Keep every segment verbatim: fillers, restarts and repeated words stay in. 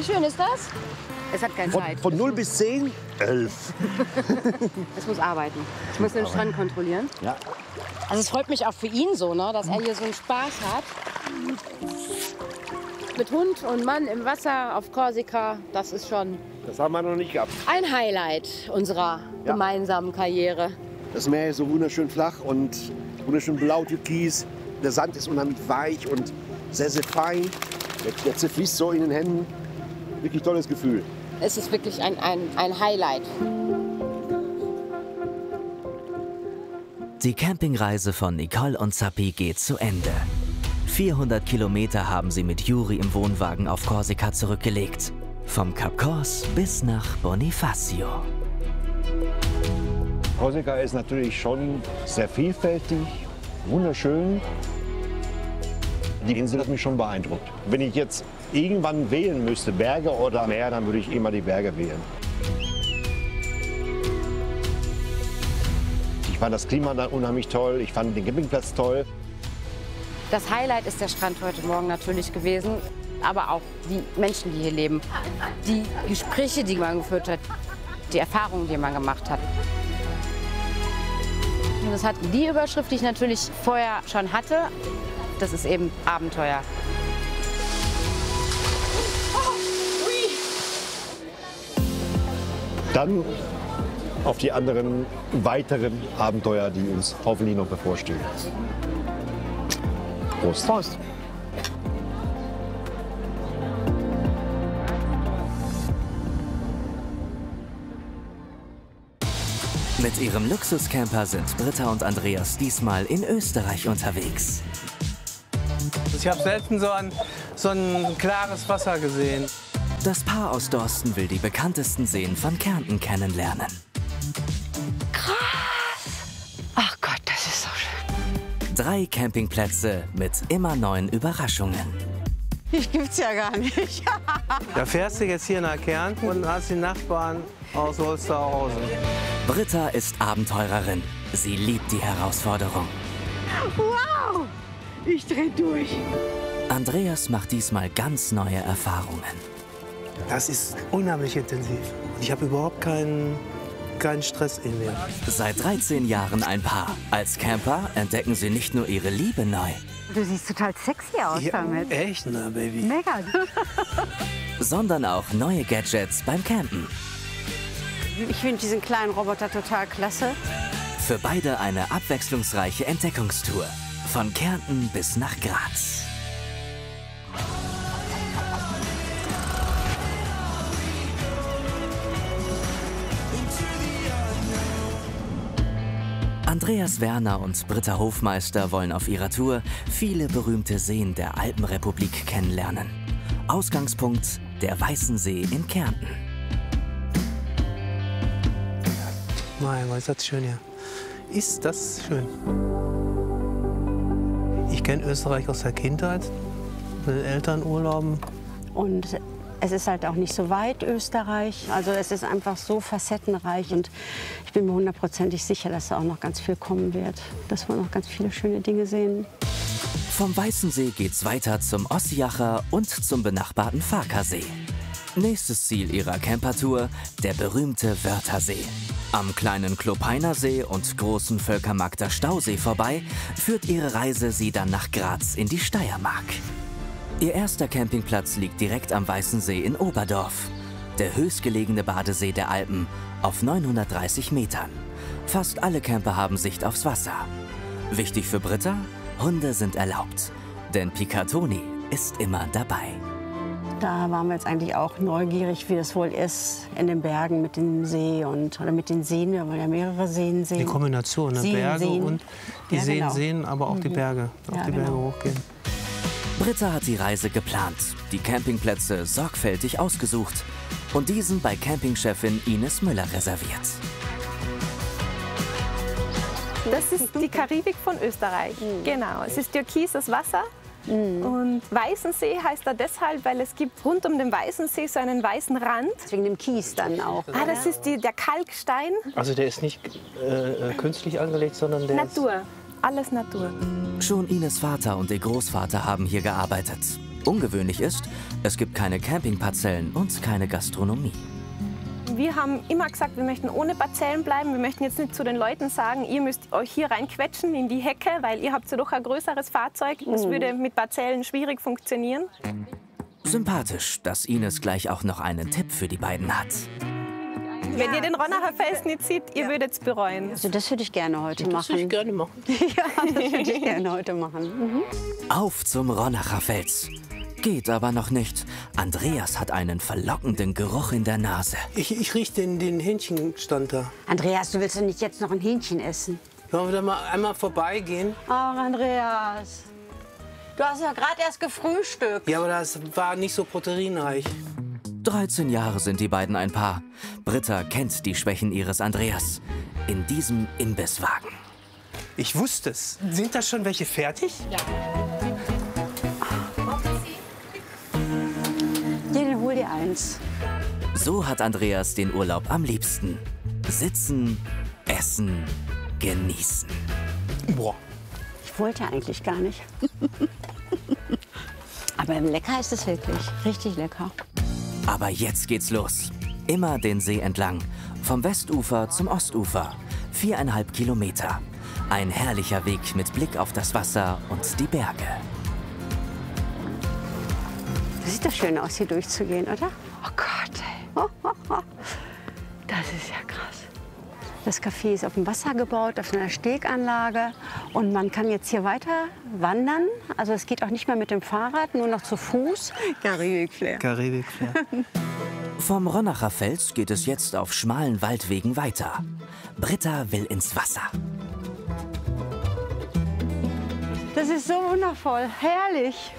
Wie schön ist das? Es hat keine Von, Zeit. von null bis zehn? elf. Es muss arbeiten. Ich muss den Strand kontrollieren. Ja. Also es freut mich auch für ihn so, ne, dass er hier so einen Spaß hat. Mit Hund und Mann im Wasser auf Korsika, das ist schon Das haben wir noch nicht gehabt. ein Highlight unserer Ja. gemeinsamen Karriere. Das Meer ist so wunderschön flach und wunderschön blau, türkis. Der Sand ist unheimlich weich und sehr, sehr fein. Der, der zerfließt so in den Händen. Wirklich tolles Gefühl. Es ist wirklich ein, ein, ein Highlight. Die Campingreise von Nicole und Zappi geht zu Ende. vierhundert Kilometer haben sie mit Juri im Wohnwagen auf Korsika zurückgelegt. Vom Kap Kors bis nach Bonifacio. Korsika ist natürlich schon sehr vielfältig, wunderschön. Die Insel hat mich schon beeindruckt. Wenn ich jetzt irgendwann wählen müsste, Berge oder Meer, dann würde ich immer die Berge wählen. Ich fand das Klima dann unheimlich toll, ich fand den Campingplatz toll. Das Highlight ist der Strand heute Morgen natürlich gewesen, aber auch die Menschen, die hier leben. Die Gespräche, die man geführt hat, die Erfahrungen, die man gemacht hat. Und das hat die Überschrift, die ich natürlich vorher schon hatte. Das ist eben Abenteuer. Dann auf die anderen weiteren Abenteuer, die uns hoffentlich noch bevorstehen. Prost. Prost. Mit ihrem Luxuscamper sind Britta und Andreas diesmal in Österreich unterwegs. Ich habe selten so ein, so ein klares Wasser gesehen. Das Paar aus Dorsten will die bekanntesten Seen von Kärnten kennenlernen. Ach Gott, das ist so schön. Drei Campingplätze mit immer neuen Überraschungen. Ich gibt's ja gar nicht. Da fährst du jetzt hier nach Kärnten und hast die Nachbarn aus Holsterhausen. Britta ist Abenteurerin. Sie liebt die Herausforderung. Wow, ich dreh durch. Andreas macht diesmal ganz neue Erfahrungen. Das ist unheimlich intensiv. Ich habe überhaupt keinen, keinen Stress in mir. Seit dreizehn Jahren ein Paar. Als Camper entdecken sie nicht nur ihre Liebe neu, Du siehst total sexy aus Ja, damit. echt, na, Baby. Mega. sondern auch neue Gadgets beim Campen. Ich finde diesen kleinen Roboter total klasse. Für beide eine abwechslungsreiche Entdeckungstour. Von Kärnten bis nach Graz. Andreas Werner und Britta Hofmeister wollen auf ihrer Tour viele berühmte Seen der Alpenrepublik kennenlernen. Ausgangspunkt der Weißensee in Kärnten. Mein Gott, ist das schön hier. Ist das schön. Ich kenne Österreich aus der Kindheit, mit den Elternurlauben. Und es ist halt auch nicht so weit, Österreich. Also es ist einfach so facettenreich. Und ich bin mir hundertprozentig sicher, dass da auch noch ganz viel kommen wird. Dass wir noch ganz viele schöne Dinge sehen. Vom Weißensee geht's weiter zum Ossiacher und zum benachbarten Farkasee. Nächstes Ziel ihrer Campertour, der berühmte Wörthersee. Am kleinen Klopeiner See und großen Völkermarkter Stausee vorbei, führt ihre Reise sie dann nach Graz in die Steiermark. Ihr erster Campingplatz liegt direkt am Weißensee in Oberdorf. Der höchstgelegene Badesee der Alpen auf neunhundertdreißig Metern. Fast alle Camper haben Sicht aufs Wasser. Wichtig für Britta? Hunde sind erlaubt. Denn Picatoni ist immer dabei. Da waren wir jetzt eigentlich auch neugierig, wie das wohl ist in den Bergen mit dem See und oder mit den Seen. Wir wollen ja mehrere Seen sehen. Die Kombination, ne? Seen, Berge Seen. und die Ja, Seen genau. sehen, aber auch die Berge. Auf Ja, die Berge genau. hochgehen. Britta hat die Reise geplant, die Campingplätze sorgfältig ausgesucht und diesen bei Campingchefin Ines Müller reserviert. Das ist die Karibik von Österreich. Genau, es ist türkises Wasser. Und Weißensee heißt er deshalb, weil es gibt rund um den Weißensee so einen weißen Rand. Wegen dem Kies dann auch. Ah, das ist die, der Kalkstein. Also der ist nicht äh, künstlich angelegt, sondern der Natur, alles Natur. Schon Ines Vater und ihr Großvater haben hier gearbeitet. Ungewöhnlich ist, es gibt keine Campingparzellen und keine Gastronomie. Wir haben immer gesagt, wir möchten ohne Parzellen bleiben. Wir möchten jetzt nicht zu den Leuten sagen, ihr müsst euch hier reinquetschen in die Hecke, weil ihr habt ja doch ein größeres Fahrzeug. Das würde mit Parzellen schwierig funktionieren. Sympathisch, dass Ines gleich auch noch einen Tipp für die beiden hat. Wenn ihr den Ronacher Fels nicht seht, ihr würdet es bereuen. Also das würde ich gerne heute machen. Das würde ich gerne machen. Ja, das würde ich gerne heute machen. Mhm. Auf zum Ronacher Fels. Geht aber noch nicht. Andreas hat einen verlockenden Geruch in der Nase. Ich, ich rieche den, den Hähnchenstand da. Andreas, du willst doch nicht jetzt noch ein Hähnchen essen? Wollen wir da mal einmal vorbeigehen? Ach, Andreas. Du hast ja gerade erst gefrühstückt. Ja, aber das war nicht so proteinreich. dreizehn Jahre sind die beiden ein Paar. Britta kennt die Schwächen ihres Andreas. In diesem Imbisswagen. Ich wusste es. Sind da schon welche fertig? Ja. Den hol dir eins. So hat Andreas den Urlaub am liebsten. Sitzen, essen, genießen. Boah. Ich wollte eigentlich gar nicht. Aber lecker ist es wirklich. Richtig lecker. Aber jetzt geht's los. Immer den See entlang. Vom Westufer zum Ostufer. Viereinhalb Kilometer. Ein herrlicher Weg mit Blick auf das Wasser und die Berge. Das sieht doch schön aus, hier durchzugehen, oder? Oh Gott, ey. Das ist ja krass. Das Café ist auf dem Wasser gebaut, auf einer Steganlage. Und man kann jetzt hier weiter wandern. Also es geht auch nicht mehr mit dem Fahrrad, nur noch zu Fuß. Karibik-Flair. Karibik-Flair. Vom Ronacher Fels geht es jetzt auf schmalen Waldwegen weiter. Britta will ins Wasser. Das ist so wundervoll, herrlich.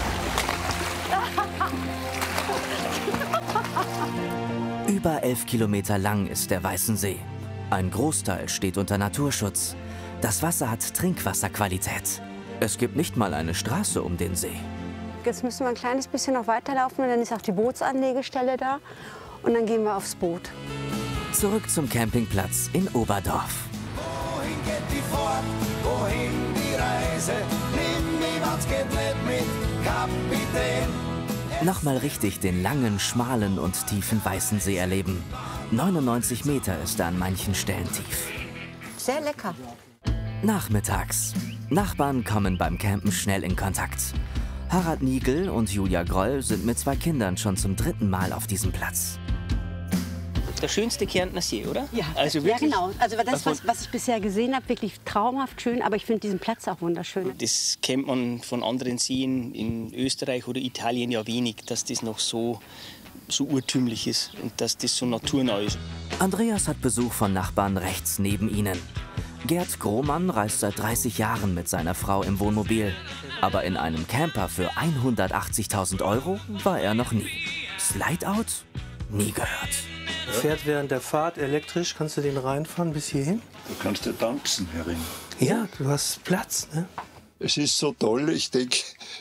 Über elf Kilometer lang ist der Weißensee. Ein Großteil steht unter Naturschutz. Das Wasser hat Trinkwasserqualität. Es gibt nicht mal eine Straße um den See. Jetzt müssen wir ein kleines bisschen noch weiterlaufen und dann ist auch die Bootsanlegestelle da. Und dann gehen wir aufs Boot. Zurück zum Campingplatz in Oberdorf. Wohin geht die Fahrt? Wohin die Reise? Nimm mich, was geht nicht mit, Kapitän. Nochmal richtig den langen, schmalen und tiefen Weißensee erleben. neunundneunzig Meter ist er an manchen Stellen tief. Sehr lecker. Nachmittags. Nachbarn kommen beim Campen schnell in Kontakt. Harald Niegel und Julia Groll sind mit zwei Kindern schon zum dritten Mal auf diesem Platz. Der schönste Kärntner See, oder? Ja, also ja genau. Also das, was, was ich bisher gesehen habe, wirklich traumhaft schön. Aber ich finde diesen Platz auch wunderschön. Das kennt man von anderen Seen in Österreich oder Italien ja wenig, dass das noch so, so urtümlich ist und dass das so naturnah ist. Andreas hat Besuch von Nachbarn rechts neben ihnen. Gerd Grohmann reist seit dreißig Jahren mit seiner Frau im Wohnmobil. Aber in einem Camper für hundertachtzigtausend Euro war er noch nie. Slideout? Nie gehört. Fährt während der Fahrt elektrisch, kannst du den reinfahren bis hierhin? Du kannst ja tanzen, Herrin. Ja, du hast Platz, ne? Es ist so toll, ich denke,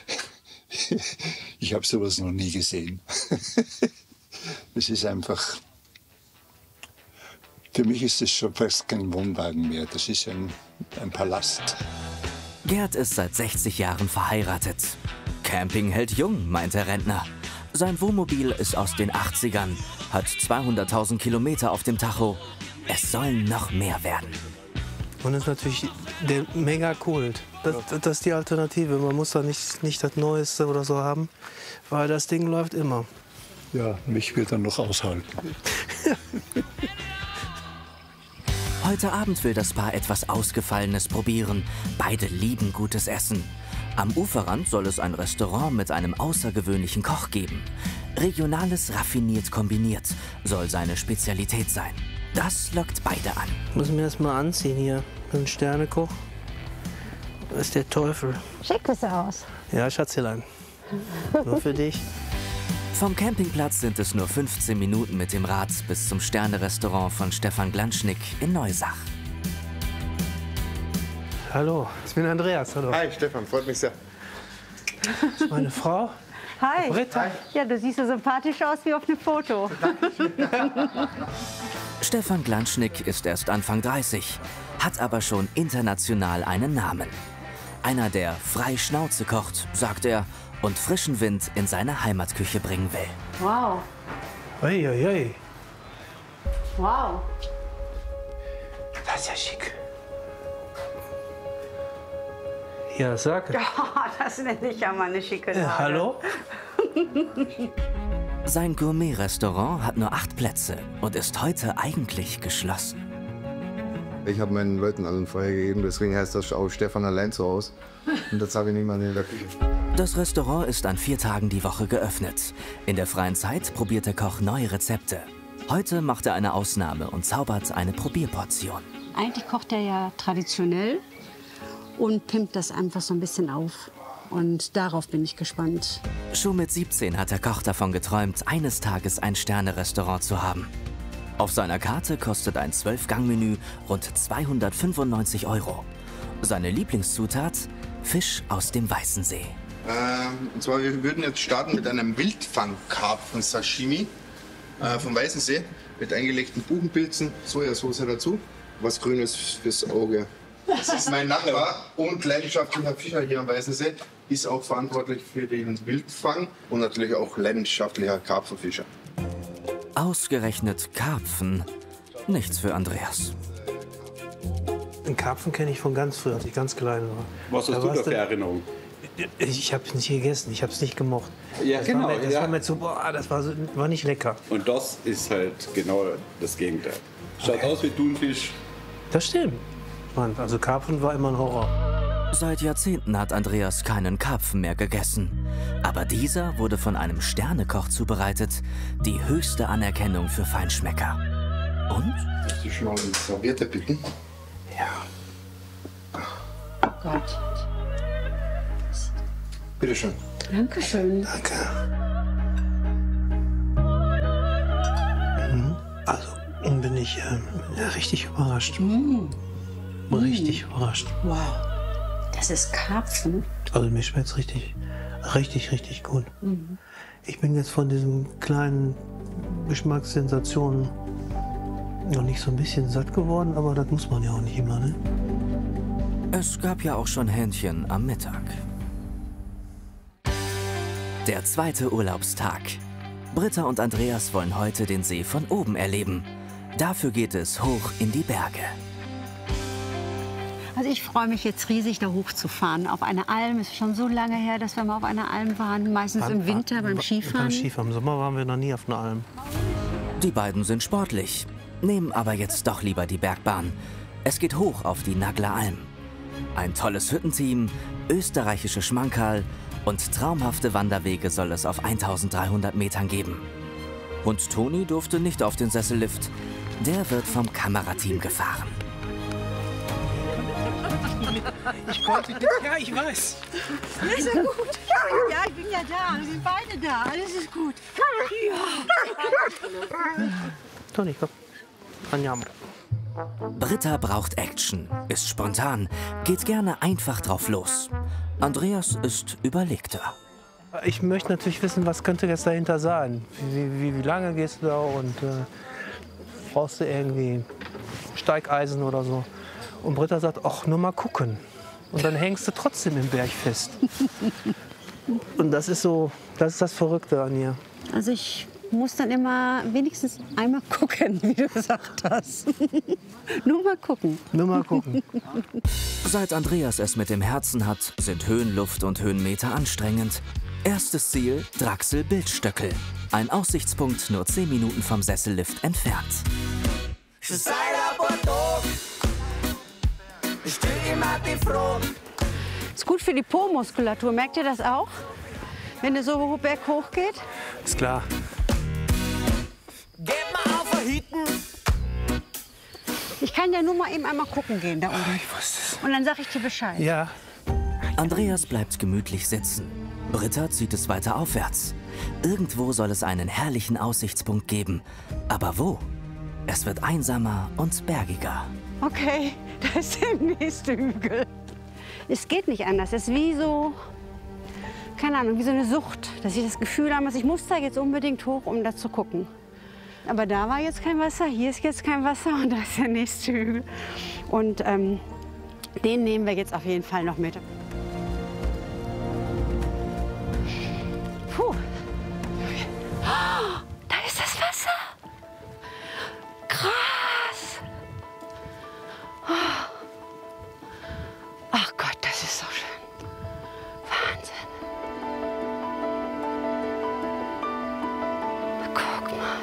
ich habe sowas noch nie gesehen. Es ist einfach, für mich ist es schon fast kein Wohnwagen mehr, das ist ein, ein Palast. Gerd ist seit sechzig Jahren verheiratet. Camping hält jung, meint der Rentner. Sein Wohnmobil ist aus den achtzigern, hat zweihunderttausend Kilometer auf dem Tacho. Es sollen noch mehr werden. Und das ist natürlich der Mega-Kult. Das, das ist die Alternative. Man muss da nicht, nicht das Neueste oder so haben, weil das Ding läuft immer. Ja, mich wird er noch aushalten. Heute Abend will das Paar etwas Ausgefallenes probieren. Beide lieben gutes Essen. Am Uferrand soll es ein Restaurant mit einem außergewöhnlichen Koch geben. Regionales raffiniert kombiniert soll seine Spezialität sein. Das lockt beide an. Muss mir erst mal anziehen hier. Ein Sternekoch. Das ist der Teufel. Schick es aus. Ja, Schatzelein. Nur für dich. Vom Campingplatz sind es nur fünfzehn Minuten mit dem Rad bis zum Sterne-Restaurant von Stefan Glanschnick in Neusach. Hallo, ich bin Andreas. Hallo. Hi, Stefan, freut mich sehr. Das ist meine Frau. Hi. Britta. Hi. Ja, du siehst so sympathisch aus wie auf dem Foto. Stefan Glanschnick ist erst Anfang dreißig, hat aber schon international einen Namen. Einer, der frei Schnauze kocht, sagt er, und frischen Wind in seine Heimatküche bringen will. Wow. Ei, ei, ei. Wow. Das ist ja schick. Ja, sag. Ja, das nenne ich ja mal eine schicke Lage. Äh, hallo? Sein Gourmet-Restaurant hat nur acht Plätze und ist heute eigentlich geschlossen. Ich habe meinen Leuten allen Feuer gegeben, deswegen heißt das auch Stefan allein zu Hause. Und das habe ich niemand in der Küche. Das Restaurant ist an vier Tagen die Woche geöffnet. In der freien Zeit probiert der Koch neue Rezepte. Heute macht er eine Ausnahme und zaubert eine Probierportion. Eigentlich kocht er ja traditionell und pimpt das einfach so ein bisschen auf. Und darauf bin ich gespannt. Schon mit siebzehn hat der Koch davon geträumt, eines Tages ein Sterne-Restaurant zu haben. Auf seiner Karte kostet ein zwölf-Gang-Menü rund zweihundertfünfundneunzig Euro. Seine Lieblingszutat? Fisch aus dem Weißensee. Ähm, und zwar, wir würden jetzt starten mit einem Wildfangkarpfen-Sashimi äh, vom Weißensee mit eingelegten Buchenpilzen, Sojasauce dazu, was Grünes fürs Auge. Das ist mein Nachbar und leidenschaftlicher Fischer hier am Weißensee, ist auch verantwortlich für den Wildfang und natürlich auch leidenschaftlicher Karpfenfischer. Ausgerechnet Karpfen. Nichts für Andreas. Den Karpfen kenne ich von ganz früh, als ich ganz klein war. Was hast Da du da warst für du- Erinnerungen? Ich habe es nicht gegessen, ich habe es nicht gemocht. Ja, das genau, War mir, das ja. war mir zu, boah, das war, so, war nicht lecker. Und das ist halt genau das Gegenteil. Schaut aus wie Thunfisch. Das stimmt. Mann, also Karpfen war immer ein Horror. Seit Jahrzehnten hat Andreas keinen Karpfen mehr gegessen. Aber dieser wurde von einem Sternekoch zubereitet. Die höchste Anerkennung für Feinschmecker. Und? Möchtest du schon mal eine Serviette bitten? Oh Gott. Bitte schön. Dankeschön. Danke. Mhm. Also, nun bin ich ähm, ja, richtig überrascht. Mm. Richtig überrascht. Wow. Das ist Karpfen. Also mir schmeckt es richtig, richtig, richtig gut. Mhm. Ich bin jetzt von diesen kleinen Geschmackssensationen noch nicht so ein bisschen satt geworden, aber das muss man ja auch nicht immer, ne? Es gab ja auch schon Hähnchen am Mittag. Der zweite Urlaubstag. Britta und Andreas wollen heute den See von oben erleben. Dafür geht es hoch in die Berge. Also ich freue mich jetzt riesig, da hochzufahren. Auf eine Alm. Es ist schon so lange her, dass wir mal auf einer Alm waren. Meistens im Winter beim Skifahren. Beim Skifahren. Im Sommer waren wir noch nie auf einer Alm. Die beiden sind sportlich, nehmen aber jetzt doch lieber die Bergbahn. Es geht hoch auf die Nagler Alm. Ein tolles Hüttenteam, österreichische Schmankerl und traumhafte Wanderwege soll es auf eintausenddreihundert Metern geben. Und Toni durfte nicht auf den Sessellift. Der wird vom Kamerateam gefahren. Ich konnte nicht. Ja, ich weiß. Ja, ist ja gut. Ja, ich bin ja da. Wir sind beide da. Alles ist gut. Ja. Toni, komm. Andiamo. Britta braucht Action, ist spontan, geht gerne einfach drauf los. Andreas ist überlegter. Ich möchte natürlich wissen, was könnte jetzt dahinter sein? Wie, wie, wie lange gehst du da und äh, brauchst du irgendwie Steigeisen oder so? Und Britta sagt, ach, nur mal gucken. Und dann hängst du trotzdem im Berg fest. Und das ist so, das ist das Verrückte an ihr. Also ich muss dann immer wenigstens einmal gucken, wie du gesagt hast. Nur mal gucken. Nur mal gucken. Seit Andreas es mit dem Herzen hat, sind Höhenluft und Höhenmeter anstrengend. Erstes Ziel, Draxel-Bildstöckel. Ein Aussichtspunkt nur zehn Minuten vom Sessellift entfernt. Ist gut für die Po-Muskulatur. Merkt ihr das auch? Wenn der so berghoch geht? Ist klar. Ich kann ja nur mal eben einmal gucken gehen da oben. Ich wusste es. Und dann sag ich dir Bescheid. Ja. Andreas bleibt gemütlich sitzen. Britta zieht es weiter aufwärts. Irgendwo soll es einen herrlichen Aussichtspunkt geben. Aber wo? Es wird einsamer und bergiger. Okay, da ist der nächste Hügel. Es geht nicht anders. Es ist wie so, keine Ahnung, wie so eine Sucht. Dass ich das Gefühl habe, ich muss da jetzt unbedingt hoch, um da zu gucken. Aber da war jetzt kein Wasser, hier ist jetzt kein Wasser und da ist der nächste Hügel. Und ähm, den nehmen wir jetzt auf jeden Fall noch mit. Puh. Oh, da ist das Wasser. Krass. Oh. Ach Gott, das ist so schön. Wahnsinn. Guck mal.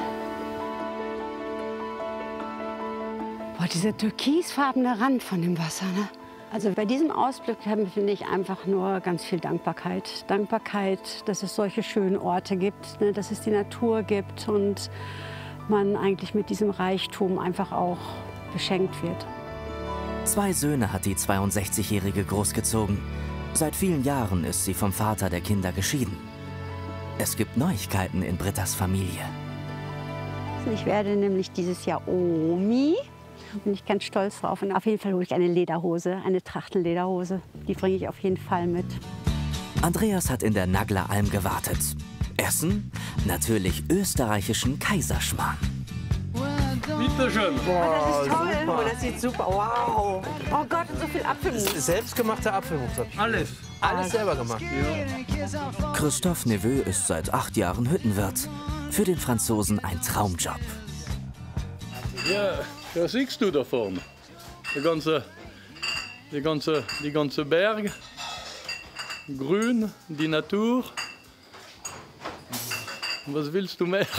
Boah, dieser türkisfarbene Rand von dem Wasser, ne? Also bei diesem Ausblick finde ich einfach nur ganz viel Dankbarkeit. Dankbarkeit, dass es solche schönen Orte gibt, ne, dass es die Natur gibt und man eigentlich mit diesem Reichtum einfach auch beschenkt wird. Zwei Söhne hat die zweiundsechzigjährige großgezogen. Seit vielen Jahren ist sie vom Vater der Kinder geschieden. Es gibt Neuigkeiten in Brittas Familie. Ich werde nämlich dieses Jahr Omi. Bin ich ganz stolz drauf. Und auf jeden Fall hole ich eine Lederhose, eine Trachtenlederhose. Die bringe ich auf jeden Fall mit. Andreas hat in der Nagler-Alm gewartet. Essen? Natürlich österreichischen Kaiserschmarrn. Bitte schön. Boah, das ist toll. super. Oh, das sieht super. Wow. Oh Gott, und so viel Apfelmus. Selbstgemachter Apfelmus. Alles. Alles selber gemacht. Ja. Christophe Neveu ist seit acht Jahren Hüttenwirt. Für den Franzosen ein Traumjob. Ja, da siehst du da vorne. Die ganze, die ganze, die ganze Berg. Grün, die Natur. Was willst du mehr?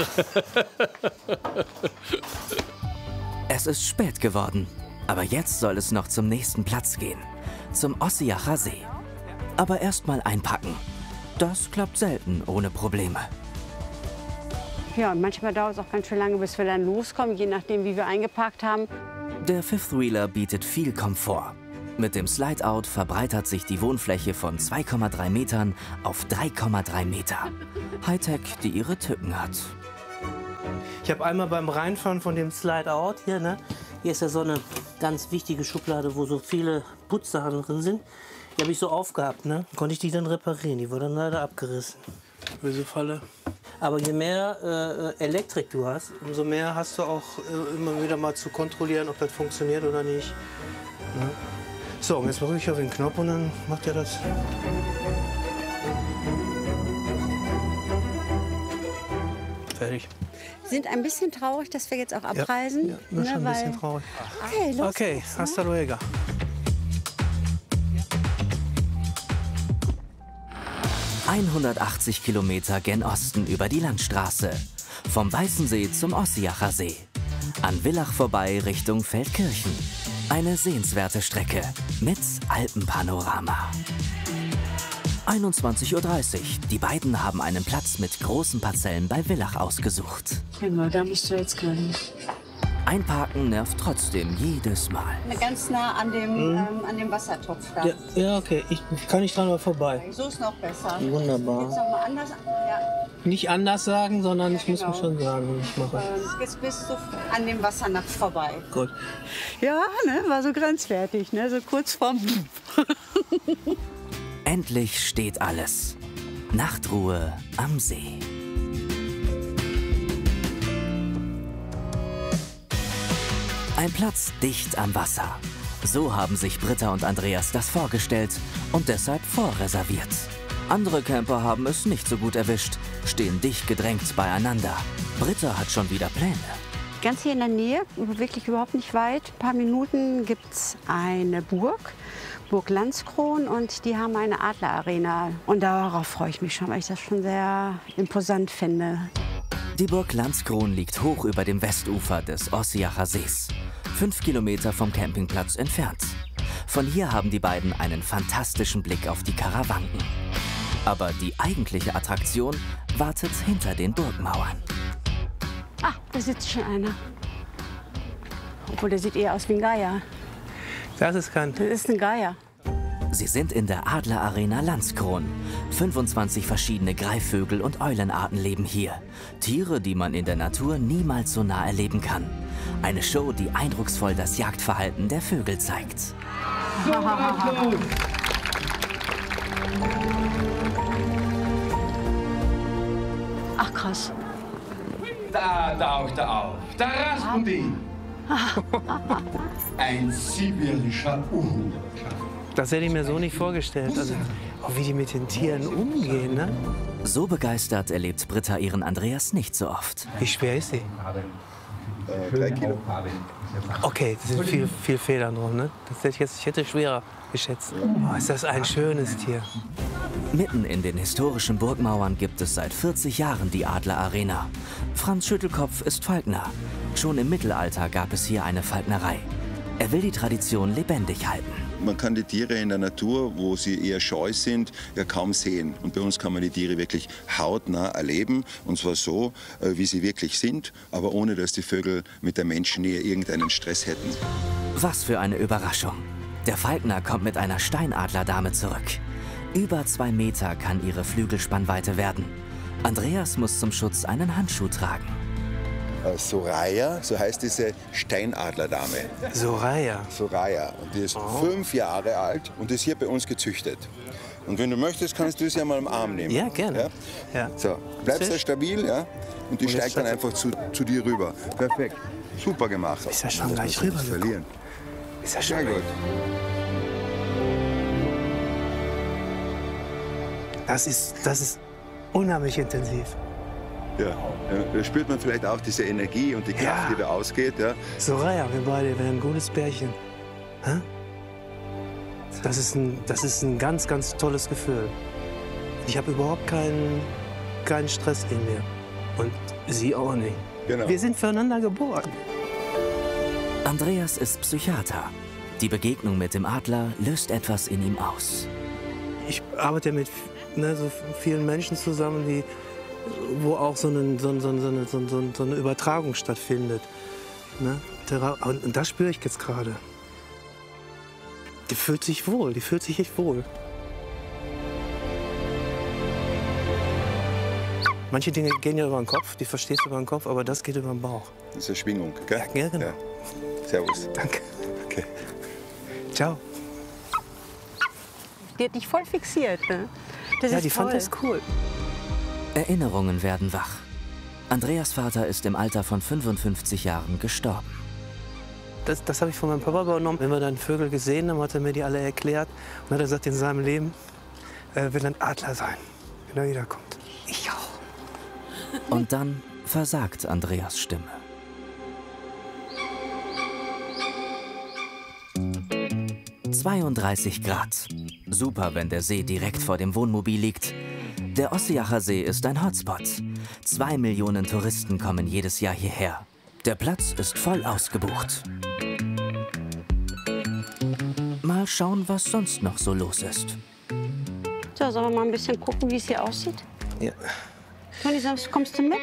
Es ist spät geworden, aber jetzt soll es noch zum nächsten Platz gehen, zum Ossiacher See. Aber erst mal einpacken. Das klappt selten ohne Probleme. Ja, und manchmal dauert es auch ganz schön lange, bis wir dann loskommen, je nachdem, wie wir eingepackt haben. Der Fifth Wheeler bietet viel Komfort. Mit dem Slide-Out verbreitert sich die Wohnfläche von zwei Komma drei Metern auf drei Komma drei Meter. Hightech, die ihre Tücken hat. Ich habe einmal beim Reinfahren von dem Slide-Out hier, ne? Hier ist ja so eine ganz wichtige Schublade, wo so viele Putzsachen drin sind. Die habe ich so aufgehabt, ne? Konnte ich die dann reparieren. Die wurde dann leider abgerissen. Böse Falle. Aber je mehr äh, Elektrik du hast, umso mehr hast du auch äh, immer wieder mal zu kontrollieren, ob das funktioniert oder nicht. Ne? So, und jetzt drücke ich auf den Knopf und dann macht er das. Fertig. Sind ein bisschen traurig, dass wir jetzt auch abreisen. Ja, ja, schon ein ne, bisschen traurig. Okay, los Okay, geht's, hasta luego. hundertachtzig Kilometer gen Osten über die Landstraße. Vom Weißensee zum Ossiacher See. An Villach vorbei Richtung Feldkirchen. Eine sehenswerte Strecke mit Alpenpanorama. einundzwanzig Uhr dreißig. Die beiden haben einen Platz mit großen Parzellen bei Villach ausgesucht. Genau, da musst du jetzt gleich. Einparken nervt trotzdem jedes Mal. Ganz nah an dem, Mhm. ähm, an dem Wassertopf da. Ja, ja, okay. Ich kann nicht dran mal vorbei. So ist noch besser. Wunderbar. Jetzt noch mal anders. Ja. Nicht anders sagen, sondern ich muss Genau. mir schon sagen, was ich mache. Ähm, jetzt bist du an dem Wassernapf vorbei. Gut. Ja, ne, war so grenzwertig, ne, so kurz vorm. Endlich steht alles. Nachtruhe am See. Ein Platz dicht am Wasser. So haben sich Britta und Andreas das vorgestellt und deshalb vorreserviert. Andere Camper haben es nicht so gut erwischt, stehen dicht gedrängt beieinander. Britta hat schon wieder Pläne. Ganz hier in der Nähe, wirklich überhaupt nicht weit, ein paar Minuten, gibt es eine Burg, Burg Landskron, und die haben eine Adlerarena. Und darauf freue ich mich schon, weil ich das schon sehr imposant finde. Die Burg Landskron liegt hoch über dem Westufer des Ossiacher Sees, fünf Kilometer vom Campingplatz entfernt. Von hier haben die beiden einen fantastischen Blick auf die Karawanken. Aber die eigentliche Attraktion wartet hinter den Burgmauern. Ah, da sitzt schon einer. Obwohl, der sieht eher aus wie ein Geier. Das ist kein... Das ist ein Geier. Sie sind in der Adlerarena Landskron. fünfundzwanzig verschiedene Greifvögel und Eulenarten leben hier. Tiere, die man in der Natur niemals so nah erleben kann. Eine Show, die eindrucksvoll das Jagdverhalten der Vögel zeigt. Ach, krass. Da taucht er auf. Der Rasputin. Ein sibirischer Uhu. Das hätte ich mir so nicht vorgestellt. Also, auch wie die mit den Tieren umgehen, ne? So begeistert erlebt Britta ihren Andreas nicht so oft. Wie schwer ist sie? Äh, drei Kilo. Okay, das sind viel, viel Federn drum, ne? Das hätte ich, jetzt, ich hätte schwerer geschätzt. Oh, ist das ein schönes Tier. Mitten in den historischen Burgmauern gibt es seit vierzig Jahren die Adler Arena. Franz Schüttelkopf ist Falkner. Schon im Mittelalter gab es hier eine Falknerei. Er will die Tradition lebendig halten. Man kann die Tiere in der Natur, wo sie eher scheu sind, ja kaum sehen. Und bei uns kann man die Tiere wirklich hautnah erleben. Und zwar so, wie sie wirklich sind, aber ohne, dass die Vögel mit der Menschennähe irgendeinen Stress hätten. Was für eine Überraschung. Der Falkner kommt mit einer Steinadlerdame zurück. Über zwei Meter kann ihre Flügelspannweite werden. Andreas muss zum Schutz einen Handschuh tragen. Soraya, so heißt diese Steinadlerdame. Soraya? Soraya. Und die ist oh. fünf Jahre alt und ist hier bei uns gezüchtet. Und wenn du möchtest, kannst du sie ja mal im Arm nehmen. Ja, gerne. Ja? Ja. So, bleibst da stabil, ja? Und die und steigt dann einfach zu, zu dir rüber. Perfekt. Super gemacht. Ist ja schon gleich rüber verlieren. Ist ja schon Sehr gut. Das ist, das ist unheimlich intensiv. Ja, da spürt man vielleicht auch diese Energie und die Kraft, ja. die da ausgeht. Ja. Soraya, wir beide wären ein gutes Pärchen. Hä? Das ist, ein, das ist ein ganz, ganz tolles Gefühl. Ich habe überhaupt keinen, keinen Stress in mir. Und sie auch nicht. Genau. Wir sind füreinander geboren. Andreas ist Psychiater. Die Begegnung mit dem Adler löst etwas in ihm aus. Ich arbeite mit ne, so vielen Menschen zusammen, die, wo auch so eine, so, so, so, so, so, so eine Übertragung stattfindet. Ne? Und das spüre ich jetzt gerade. Die fühlt sich wohl, die fühlt sich echt wohl. Manche Dinge gehen ja über den Kopf, die verstehst du über den Kopf, aber das geht über den Bauch. Das ist eine Schwingung, gell? Ja, genau. Ja. Servus. Danke. Okay. Ciao. Die hat dich voll fixiert, ne? Das ja, ist die toll. fand das cool. Erinnerungen werden wach. Andreas Vater ist im Alter von fünfundfünfzig Jahren gestorben. Das, das habe ich von meinem Papa übernommen. Wenn wir dann Vögel gesehen haben, hat er mir die alle erklärt. Und hat er gesagt, in seinem Leben äh, will ein Adler sein, wenn er wiederkommt. Ich auch. Und dann versagt Andreas Stimme. zweiunddreißig Grad. Super, wenn der See direkt vor dem Wohnmobil liegt. Der Ossiacher See ist ein Hotspot. Zwei Millionen Touristen kommen jedes Jahr hierher. Der Platz ist voll ausgebucht. Mal schauen, was sonst noch so los ist. So, sollen wir mal ein bisschen gucken, wie es hier aussieht? Ja. Toni, kommst du mit?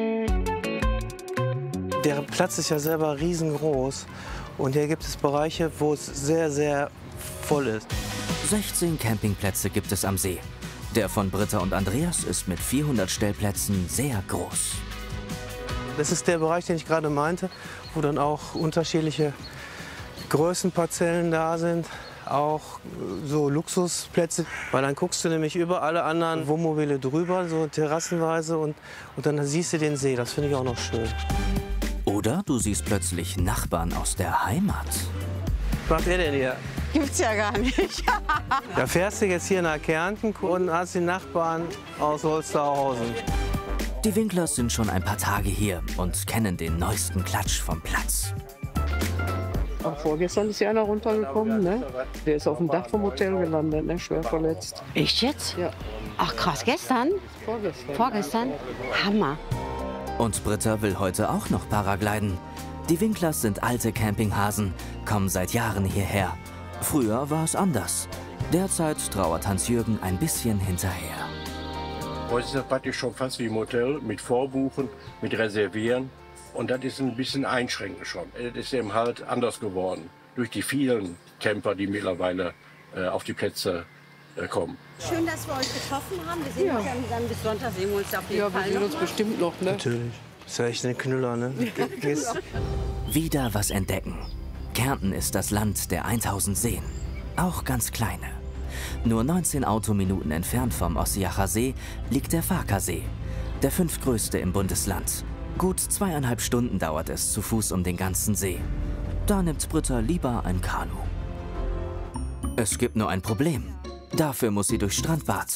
Der Platz ist ja selber riesengroß. Und hier gibt es Bereiche, wo es sehr, sehr voll ist. sechzehn Campingplätze gibt es am See. Der von Britta und Andreas ist mit vierhundert Stellplätzen sehr groß. Das ist der Bereich, den ich gerade meinte, wo dann auch unterschiedliche Größenparzellen da sind. Auch so Luxusplätze, weil dann guckst du nämlich über alle anderen Wohnmobile drüber, so terrassenweise, und, und dann siehst du den See. Das finde ich auch noch schön. Oder du siehst plötzlich Nachbarn aus der Heimat. Was macht er denn hier? Gibt's ja gar nicht. Da fährst du jetzt hier nach Kärnten und hast die Nachbarn aus Holsterhausen. Die Winklers sind schon ein paar Tage hier und kennen den neuesten Klatsch vom Platz. Auch vorgestern ist ja einer runtergekommen, ne? Der ist auf dem Dach vom Hotel gelandet, ne? Schwer verletzt. Echt jetzt? Ja. Ach krass, gestern? Vorgestern. Vorgestern? Hammer. Und Britta will heute auch noch Paragliden. Die Winklers sind alte Campinghasen, kommen seit Jahren hierher. Früher war es anders. Derzeit trauert Hans-Jürgen ein bisschen hinterher. Heute ist das praktisch schon fast wie im Hotel, mit Vorbuchen, mit Reservieren. Und das ist ein bisschen einschränkend schon. Das ist eben halt anders geworden. Durch die vielen Camper, die mittlerweile äh, auf die Plätze äh, kommen. Schön, dass wir euch getroffen haben. Wir sehen Ja. uns ja dann bis Sonntag sehen wir uns auf jeden Ja, wir Fall sehen uns noch mal. bestimmt noch, ne? Natürlich. Ist ja echt ein Knüller, ne? Gehst- Wieder was entdecken. Kärnten ist das Land der tausend Seen. Auch ganz kleine. Nur neunzehn Autominuten entfernt vom Ossiacher See liegt der Farkasee, der fünftgrößte im Bundesland. Gut zweieinhalb Stunden dauert es zu Fuß um den ganzen See. Da nimmt Britta lieber ein Kanu. Es gibt nur ein Problem. Dafür muss sie durchs Strandbad.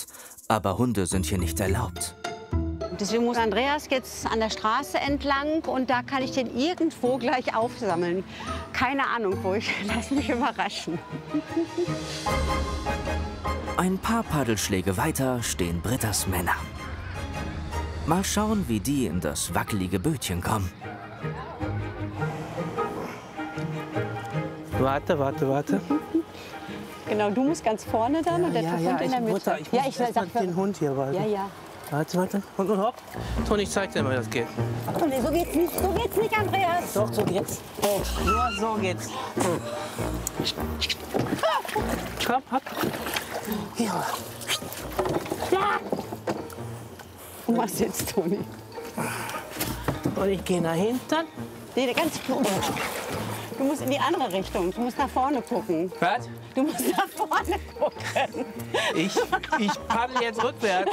Aber Hunde sind hier nicht erlaubt. Deswegen muss Andreas jetzt an der Straße entlang und da kann ich den irgendwo gleich aufsammeln. Keine Ahnung wo, ich lasse mich überraschen. Ein paar Paddelschläge weiter stehen Brittas Männer. Mal schauen, wie die in das wackelige Bötchen kommen. Warte, warte, warte. Genau, du musst ganz vorne dann und der ja, Hund ja, in der ich, Mitte. Mutter, ich ja, muss ich erst sag mal den Hund hier weiter. Ja, ja. Warte, warte. Und, und hopp. Toni, ich zeig dir mal, wie das geht. Oh, nee, so geht's nicht, so geht's nicht, Andreas. Doch, so geht's. Oh, nur so geht's. Komm, hopp. Ja. Ja. Und was jetzt, Toni? Und ich gehe nach hinten. Nee, ganz klar. Du musst in die andere Richtung. Du musst nach vorne gucken. Was? Du musst nach vorne gucken. Ich, ich paddel jetzt rückwärts.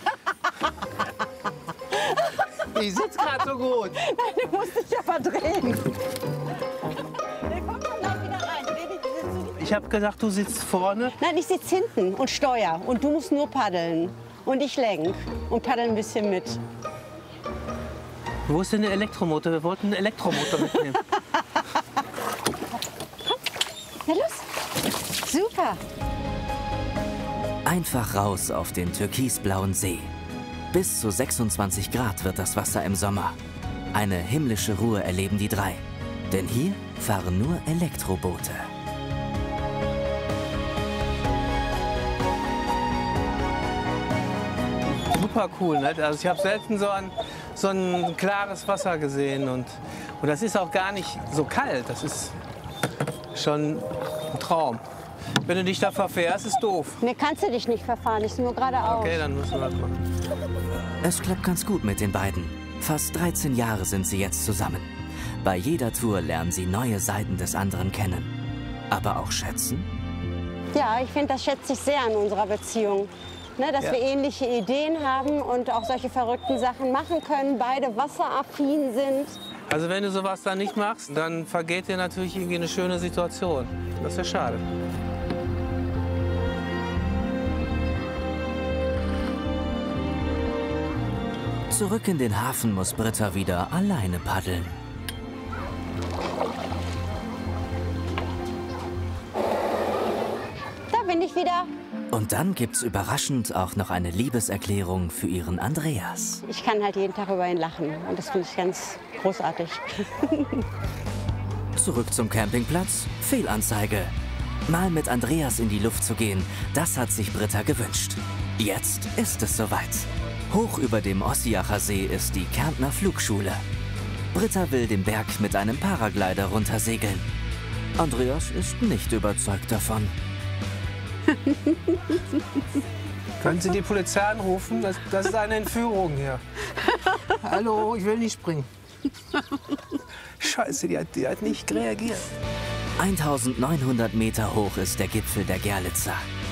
Ich sitze gerade so gut. Nein, du musst dich aber drehen. Der kommt dann gleich wieder rein. Ich habe gesagt, du sitzt vorne. Nein, ich sitze hinten und steuer. Und du musst nur paddeln. Und ich lenk und paddel ein bisschen mit. Wo ist denn der Elektromotor? Wir wollten einen Elektromotor mitnehmen. Na los. Super. Einfach raus auf den türkisblauen See. Bis zu sechsundzwanzig Grad wird das Wasser im Sommer. Eine himmlische Ruhe erleben die drei. Denn hier fahren nur Elektroboote. Super cool, ne? Also ich habe selten so ein, so ein klares Wasser gesehen. Und, und das ist auch gar nicht so kalt. Das ist schon ein Traum. Wenn du dich da verfährst, ist doof. Ne, kannst du dich nicht verfahren, ist nur geradeaus. Okay, dann müssen wir das machen. Es klappt ganz gut mit den beiden. Fast dreizehn Jahre sind sie jetzt zusammen. Bei jeder Tour lernen sie neue Seiten des anderen kennen. Aber auch schätzen? Ja, ich finde, das schätze ich sehr an unserer Beziehung. Ne, dass Ja. wir ähnliche Ideen haben und auch solche verrückten Sachen machen können, beide wasseraffin sind. Also wenn du sowas dann nicht machst, dann vergeht dir natürlich irgendwie eine schöne Situation. Das ist ja schade. Zurück in den Hafen muss Britta wieder alleine paddeln. Da bin ich wieder. Und dann gibt's überraschend auch noch eine Liebeserklärung für ihren Andreas. Ich kann halt jeden Tag über ihn lachen und das finde ich ganz großartig. Zurück zum Campingplatz. Fehlanzeige. Mal mit Andreas in die Luft zu gehen, das hat sich Britta gewünscht. Jetzt ist es soweit. Hoch über dem Ossiacher See ist die Kärntner Flugschule. Britta will den Berg mit einem Paraglider runtersegeln. Andreas ist nicht überzeugt davon. Können Sie die Polizei anrufen? Das, das ist eine Entführung hier. Hallo, ich will nicht springen. Scheiße, die hat, die hat nicht reagiert. eintausendneunhundert Meter hoch ist der Gipfel der Gerlitzer.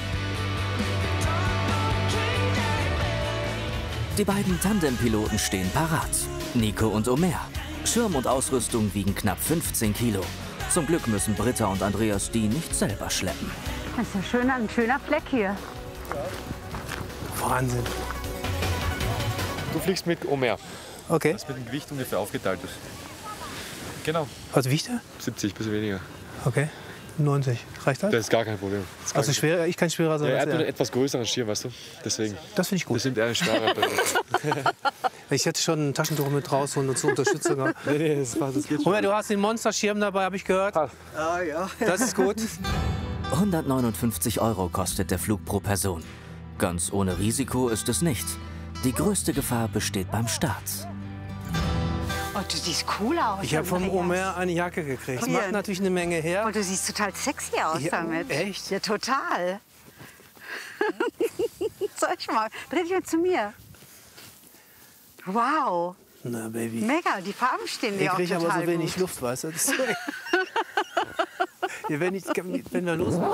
Die beiden Tandempiloten stehen parat. Nico und Omer. Schirm und Ausrüstung wiegen knapp fünfzehn Kilo. Zum Glück müssen Britta und Andreas die nicht selber schleppen. Das ist ja schön, ein schöner Fleck hier. Wahnsinn. Du fliegst mit Omer. Okay. Das mit dem Gewicht ungefähr aufgeteilt ist. Genau. Was wiegt er? siebzig, bisschen weniger. Okay. neunzig. Reicht das? Das ist gar kein Problem. Das ist gar Also kein schwerer, ich kann schwerer sein Ja, er hat als nur einen er. etwas größeren Schirm, weißt du? Deswegen. Das finde ich gut. Das sind eher schwerer. Ich hätte schon ein Taschentuch mit rausholen und zur Unterstützung. nee, nee, das, war, das geht schon. Moment, du hast den Monsterschirm dabei, habe ich gehört. Passt. Ah, ja. Das ist gut. hundertneunundfünfzig Euro kostet der Flug pro Person. Ganz ohne Risiko ist es nicht. Die größte Gefahr besteht beim Start. Oh, du siehst cool aus. Ich habe vom Andreas. Omer eine Jacke gekriegt. Das Hier. macht natürlich eine Menge her. Oh, du siehst total sexy aus Ja, damit. echt? Ja, total. Zeig mal, dreh dich mal zu mir. Wow, Na, Baby. mega, die Farben stehen dir Ich auch kriege total aber so wenig gut. Luft, weißt du? Das ist ja, wenn, ich, wenn wir los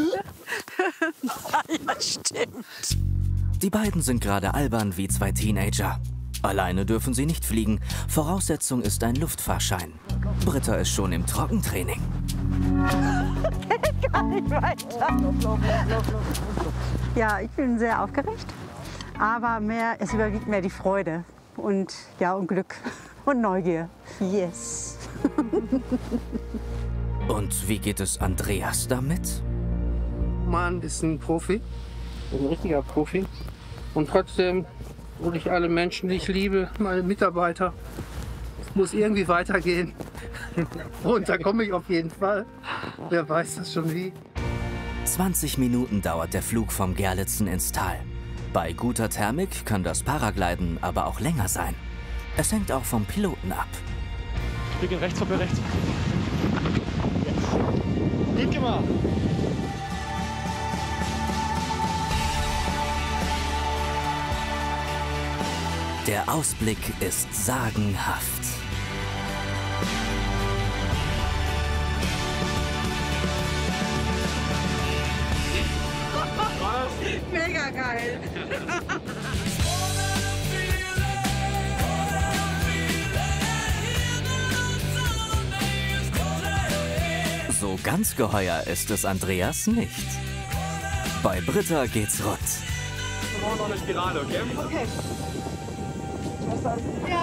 Ja, stimmt. Die beiden sind gerade albern wie zwei Teenager. Alleine dürfen sie nicht fliegen. Voraussetzung ist ein Luftfahrschein. Britta ist schon im Trockentraining. Geht gar nicht weiter. Ja, ich bin sehr aufgeregt. Aber mehr, es überwiegt mehr die Freude und, ja, und Glück und Neugier. Yes. Und wie geht es Andreas damit? Mann ist ein Profi, ein richtiger Profi. Und trotzdem will ich alle Menschen, die ich liebe, meine Mitarbeiter, es muss irgendwie weitergehen. Und da komme ich auf jeden Fall. Wer weiß das schon wie. zwanzig Minuten dauert der Flug vom Gerlitzen ins Tal. Bei guter Thermik kann das Paragliden aber auch länger sein. Es hängt auch vom Piloten ab. Wir gehen rechts, vorbei rechts. Yes. Gut gemacht. Der Ausblick ist sagenhaft. Mega geil. So ganz geheuer ist es Andreas nicht. Bei Britta geht's rund. Wir brauchen noch eine Spirale, okay? Okay. Ja.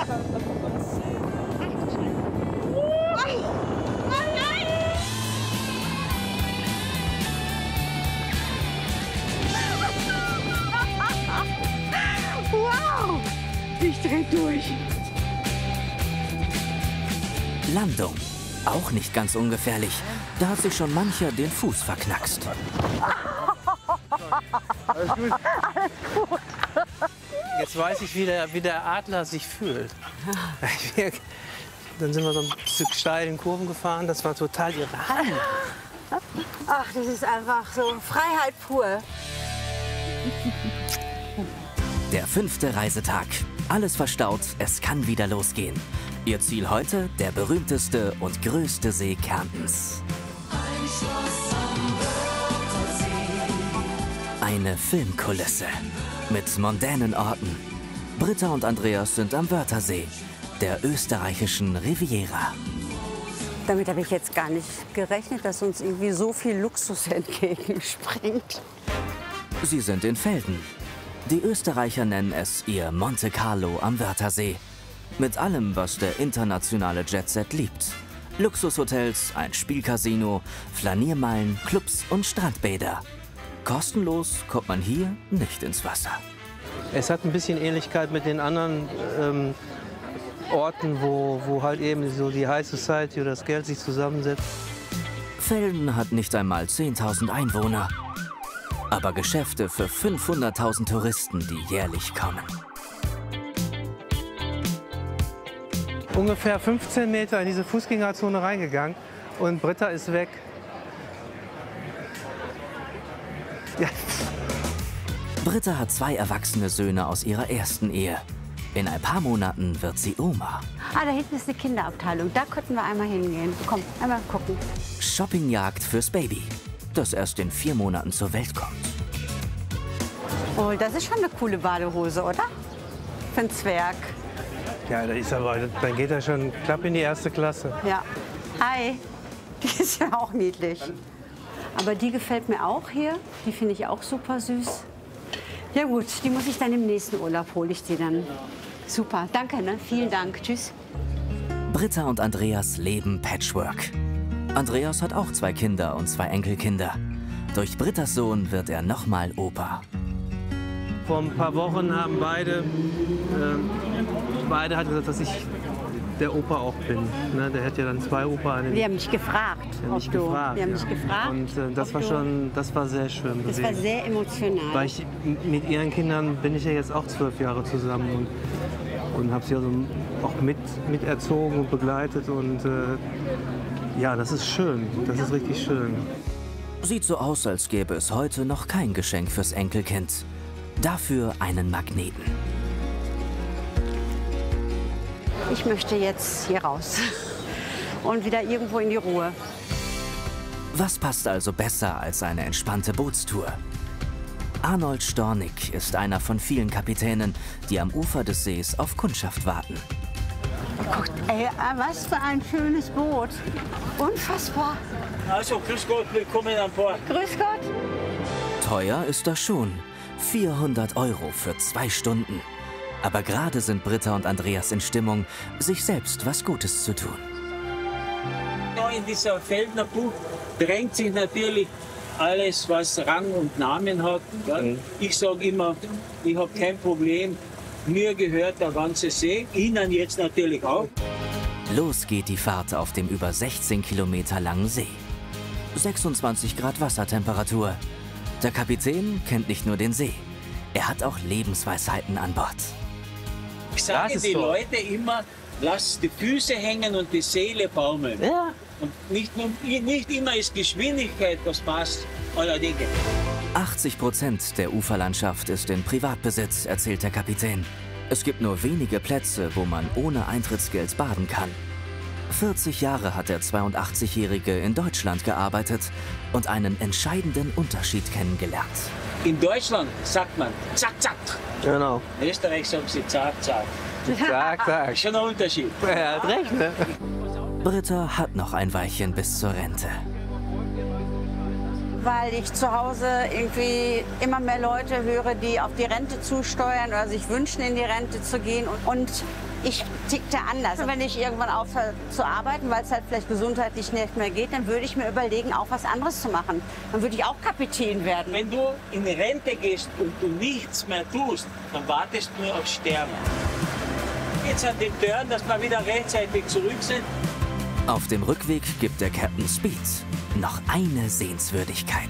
Wow! Ich dreh durch. Landung. Auch nicht ganz ungefährlich. Da hat sich schon mancher den Fuß verknackst. Alles gut. Alles gut. Jetzt weiß ich, wie der, wie der Adler sich fühlt. Dann sind wir so ein Stück steil in Kurven gefahren. Das war total irre. Ach, das ist einfach so Freiheit pur. Der fünfte Reisetag. Alles verstaut, es kann wieder losgehen. Ihr Ziel heute, der berühmteste und größte See Kärntens. Ein Schloss am Wörthersee. Eine Filmkulisse mit mondänen Orten. Britta und Andreas sind am Wörthersee, der österreichischen Riviera. Damit habe ich jetzt gar nicht gerechnet, dass uns irgendwie so viel Luxus entgegenspringt. Sie sind in Velden. Die Österreicher nennen es ihr Monte Carlo am Wörthersee. Mit allem, was der internationale Jetset liebt. Luxushotels, ein Spielcasino, Flaniermeilen, Clubs und Strandbäder. Kostenlos kommt man hier nicht ins Wasser. Es hat ein bisschen Ähnlichkeit mit den anderen ähm, Orten, wo, wo halt eben so die High Society oder das Geld sich zusammensetzt. Velden hat nicht einmal zehntausend Einwohner. Aber Geschäfte für fünfhunderttausend Touristen, die jährlich kommen. Ungefähr fünfzehn Meter in diese Fußgängerzone reingegangen und Britta ist weg. Ja. Britta hat zwei erwachsene Söhne aus ihrer ersten Ehe. In ein paar Monaten wird sie Oma. Ah, da hinten ist eine Kinderabteilung. Da könnten wir einmal hingehen. Komm, einmal gucken. Shoppingjagd fürs Baby, das erst in vier Monaten zur Welt kommt. Oh, das ist schon eine coole Badehose, oder? Für einen Zwerg. Ja, das ist aber, dann geht er schon klapp in die erste Klasse. Ja. Hi. Die ist ja auch niedlich. Aber die gefällt mir auch hier. Die finde ich auch super süß. Ja gut, die muss ich dann im nächsten Urlaub, hole ich die dann. Super, danke, ne? Vielen Dank. Tschüss. Britta und Andreas leben Patchwork. Andreas hat auch zwei Kinder und zwei Enkelkinder. Durch Brittas Sohn wird er nochmal Opa. Vor ein paar Wochen haben beide, äh, beide hat gesagt, dass ich der Opa auch bin. Ne? Der hat ja dann zwei Opa. Wir haben mich gefragt. Wir haben mich du, gefragt. Wir haben ja. mich gefragt. Und äh, das war schon, das war sehr schön. Das war sehr emotional. Weil ich, mit ihren Kindern bin ich ja jetzt auch zwölf Jahre zusammen und, und habe sie also auch mit, mit erzogen und begleitet. Und äh, ja, das ist schön. Das ist richtig schön. Sieht so aus, als gäbe es heute noch kein Geschenk fürs Enkelkind. Dafür einen Magneten. Ich möchte jetzt hier raus und wieder irgendwo in die Ruhe. Was passt also besser als eine entspannte Bootstour? Arnold Stornig ist einer von vielen Kapitänen, die am Ufer des Sees auf Kundschaft warten. Guckt, ey, was für ein schönes Boot. Unfassbar. Also, grüß Gott, willkommen an Bord. Grüß Gott. Teuer ist das schon. vierhundert Euro für zwei Stunden. Aber gerade sind Britta und Andreas in Stimmung, sich selbst was Gutes zu tun. Ja, in dieser Feldnerbucht drängt sich natürlich alles, was Rang und Namen hat. Ja. Mhm. Ich sage immer, ich habe kein Problem. Mir gehört der ganze See, Ihnen jetzt natürlich auch. Los geht die Fahrt auf dem über sechzehn Kilometer langen See. sechsundzwanzig Grad Wassertemperatur. Der Kapitän kennt nicht nur den See, er hat auch Lebensweisheiten an Bord. Ich sage den Leuten immer, lass die Füße hängen und die Seele baumeln. Ja. Und nicht, nicht immer ist Geschwindigkeit das Maß aller Dinge. achtzig Prozent der Uferlandschaft ist in Privatbesitz, erzählt der Kapitän. Es gibt nur wenige Plätze, wo man ohne Eintrittsgeld baden kann. vierzig Jahre hat der zweiundachtzigjährige in Deutschland gearbeitet und einen entscheidenden Unterschied kennengelernt. In Deutschland sagt man zack, zack. Genau. In Österreich sagen sie zack, zack. Zack, zack. Ist schon ein Unterschied. Er hat recht, ne? Britta hat noch ein Weilchen bis zur Rente. Weil ich zu Hause irgendwie immer mehr Leute höre, die auf die Rente zusteuern oder sich wünschen, in die Rente zu gehen. Und ich tickte anders. Wenn ich irgendwann aufhöre zu arbeiten, weil es halt vielleicht gesundheitlich nicht mehr geht, dann würde ich mir überlegen, auch was anderes zu machen. Dann würde ich auch Kapitän werden. Wenn du in die Rente gehst und du nichts mehr tust, dann wartest du nur auf Sterben. Jetzt an den Turn, dass wir wieder rechtzeitig zurück sind. Auf dem Rückweg gibt der Captain Speed noch eine Sehenswürdigkeit.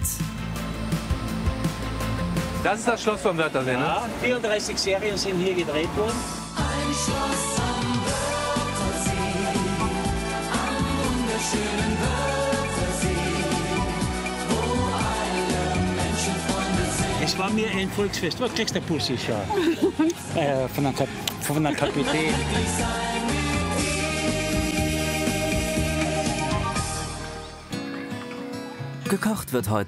Das ist das Schloss vom Wörthersee, ne? Ja, vierunddreißig Serien sind hier gedreht worden. Ein Schloss am Wörthersee, am wunderschönen Wörthersee, wo alle Menschen Freunde sind. Es war mir ein Volksfest. Was kriegst du, Pussy? äh, von einem Kap von einem Kapitän. Gekocht wird heute